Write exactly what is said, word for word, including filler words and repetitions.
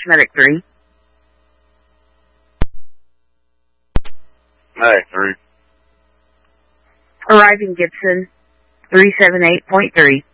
Medic three. Medic three. Arriving Gibson three seven eight point three.